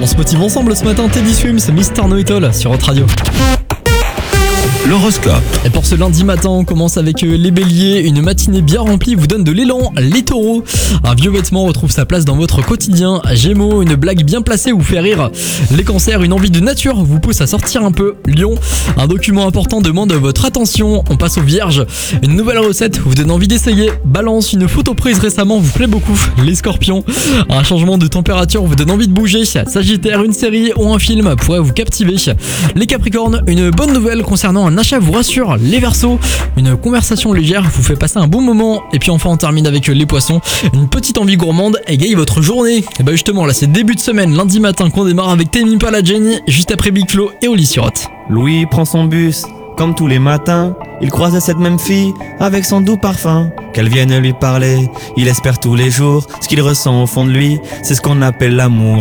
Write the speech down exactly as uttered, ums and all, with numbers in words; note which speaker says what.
Speaker 1: On se motive ensemble ce matin, Teddy Swims, Mister Know-It-All sur Hot Radio.
Speaker 2: L'horoscope.
Speaker 1: Et pour ce lundi matin, on commence avec les béliers. Une matinée bien remplie vous donne de l'élan. Les taureaux, un vieux vêtement retrouve sa place dans votre quotidien. Gémeaux, une blague bien placée vous fait rire. Les cancers, une envie de nature vous pousse à sortir un peu. Lion, un document important demande votre attention. On passe aux vierges. Une nouvelle recette vous donne envie d'essayer. Balance, une photo prise récemment vous plaît beaucoup. Les scorpions, un changement de température vous donne envie de bouger. Sagittaire, une série ou un film pourrait vous captiver. Les capricornes, une bonne nouvelle concernant un Un achat vous rassure. Les Verseaux, une conversation légère vous fait passer un bon moment. Et puis enfin on termine avec les poissons, une petite envie gourmande égaye votre journée. Et bah justement là c'est début de semaine, lundi matin qu'on démarre avec Tame Impala Jenny, juste après Big Flo et Oli sur Hot.
Speaker 3: Louis prend son bus, comme tous les matins. Il croise cette même fille avec son doux parfum. Qu'elle vienne lui parler, il espère tous les jours. Ce qu'il ressent au fond de lui, c'est ce qu'on appelle l'amour.